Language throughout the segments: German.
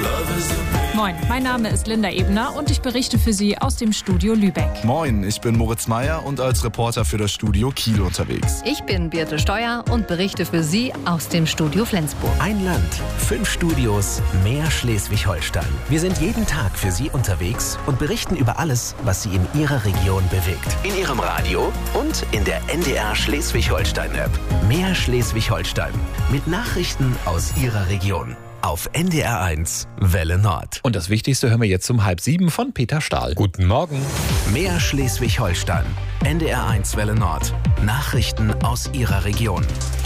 Moin, mein Name ist Linda Ebner und ich berichte für Sie aus dem Studio Lübeck. Moin, ich bin Moritz Meyer und als Reporter für das Studio Kiel unterwegs. Ich bin Birte Steuer und berichte für Sie aus dem Studio Flensburg. Ein Land, 5 Studios, mehr Schleswig-Holstein. Wir sind jeden Tag für Sie unterwegs und berichten über alles, was Sie in Ihrer Region bewegt. In Ihrem Radio und in der NDR Schleswig-Holstein-App. Mehr Schleswig-Holstein mit Nachrichten aus Ihrer Region. Auf NDR1 Welle Nord. Und das Wichtigste hören wir jetzt um 6:30 von Peter Stahl. Guten Morgen. Mehr Schleswig-Holstein. NDR1 Welle Nord. Nachrichten aus Ihrer Region.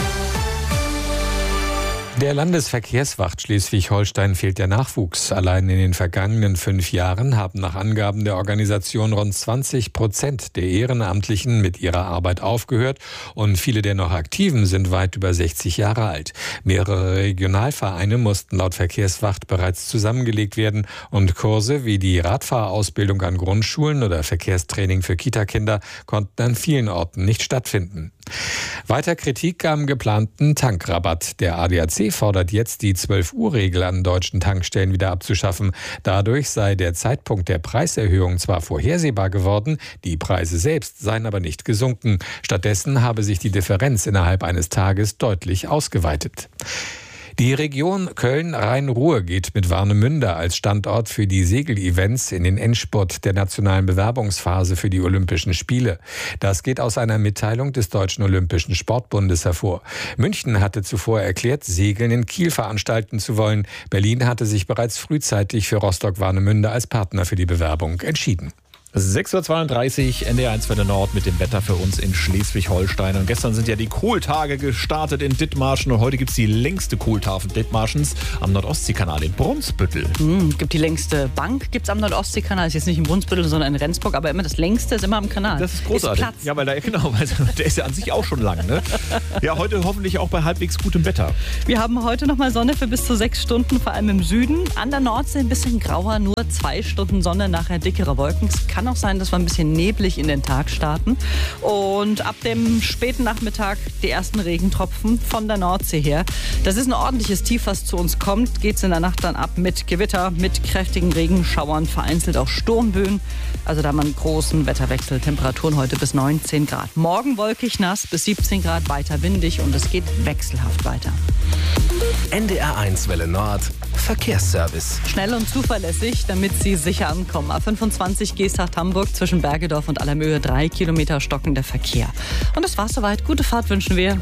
Der Landesverkehrswacht Schleswig-Holstein fehlt der Nachwuchs. Allein in den vergangenen 5 Jahren haben nach Angaben der Organisation rund 20% der Ehrenamtlichen mit ihrer Arbeit aufgehört und viele der noch Aktiven sind weit über 60 Jahre alt. Mehrere Regionalvereine mussten laut Verkehrswacht bereits zusammengelegt werden und Kurse wie die Radfahrausbildung an Grundschulen oder Verkehrstraining für Kitakinder konnten an vielen Orten nicht stattfinden. Weiter Kritik am geplanten Tankrabatt. Der ADAC fordert jetzt, die 12-Uhr-Regel an deutschen Tankstellen wieder abzuschaffen. Dadurch sei der Zeitpunkt der Preiserhöhung zwar vorhersehbar geworden, die Preise selbst seien aber nicht gesunken. Stattdessen habe sich die Differenz innerhalb eines Tages deutlich ausgeweitet. Die Region Köln-Rhein-Ruhr geht mit Warnemünde als Standort für die Segelevents in den Endspurt der nationalen Bewerbungsphase für die Olympischen Spiele. Das geht aus einer Mitteilung des Deutschen Olympischen Sportbundes hervor. München hatte zuvor erklärt, Segeln in Kiel veranstalten zu wollen. Berlin hatte sich bereits frühzeitig für Rostock-Warnemünde als Partner für die Bewerbung entschieden. 6:32 Uhr, NDR1 Welle Nord mit dem Wetter für uns in Schleswig-Holstein. Und gestern sind ja die Kohltage gestartet in Dithmarschen und heute gibt es die längste Kohltafel Dithmarschens am Nordostseekanal in Brunsbüttel. Gibt die längste Bank, gibt's am Nordostseekanal. Ist jetzt nicht in Brunsbüttel, sondern in Rendsburg, aber immer das längste ist immer am Kanal. Das ist großartig. Ist Platz. Ja, weil der ist ja an sich auch schon lang, ne? Ja, heute hoffentlich auch bei halbwegs gutem Wetter. Wir haben heute nochmal Sonne für bis zu 6 Stunden, vor allem im Süden. An der Nordsee ein bisschen grauer, nur 2 Stunden Sonne, nachher dickere Wolken. Es kann auch sein, dass wir ein bisschen neblig in den Tag starten. Und ab dem späten Nachmittag die ersten Regentropfen von der Nordsee her. Das ist ein ordentliches Tief, was zu uns kommt. Geht es in der Nacht dann ab mit Gewitter, mit kräftigen Regenschauern, vereinzelt auch Sturmböen. Also da haben wir einen großen Wetterwechsel. Temperaturen heute bis 19 Grad. Morgen wolkig nass, bis 17 Grad, weiter windig und es geht wechselhaft weiter. NDR1 Welle Nord. Verkehrsservice. Schnell und zuverlässig, damit Sie sicher ankommen. A25 Geesthacht-Hamburg zwischen Bergedorf und Allermöhe 3 Kilometer stockender Verkehr. Und das war's soweit. Gute Fahrt wünschen wir.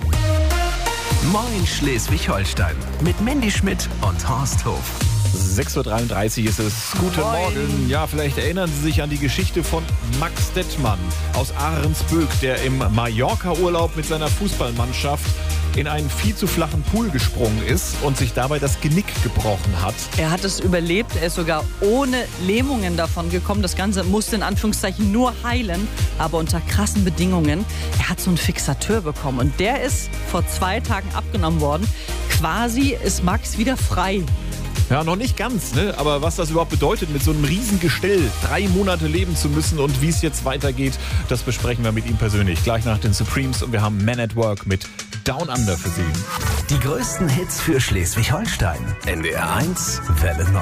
Moin Schleswig-Holstein mit Mandy Schmidt und Horst Hof. 6:33 Uhr ist es. Guten Morgen. Ja, vielleicht erinnern Sie sich an die Geschichte von Max Dettmann aus Ahrensböck, der im Mallorca-Urlaub mit seiner Fußballmannschaft in einen viel zu flachen Pool gesprungen ist und sich dabei das Genick gebrochen hat. Er hat es überlebt, er ist sogar ohne Lähmungen davon gekommen. Das Ganze musste in Anführungszeichen nur heilen, aber unter krassen Bedingungen. Er hat so einen Fixateur bekommen und der ist vor 2 Tagen abgenommen worden. Quasi ist Max wieder frei. Ja, noch nicht ganz, ne? Aber was das überhaupt bedeutet, mit so einem Riesengestell 3 Monate leben zu müssen und wie es jetzt weitergeht, das besprechen wir mit ihm persönlich. Gleich nach den Supremes und wir haben Man at Work mit Down Under für Sie. Die größten Hits für Schleswig-Holstein. NDR1 Welle Nord.